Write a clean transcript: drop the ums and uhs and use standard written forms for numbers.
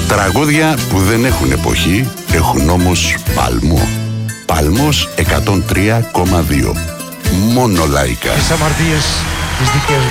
Τραγούδια που δεν έχουν εποχή, έχουν όμως παλμό. Παλμός 103,2. Μόνο λαϊκά. Τις αμαρτίες τις δικές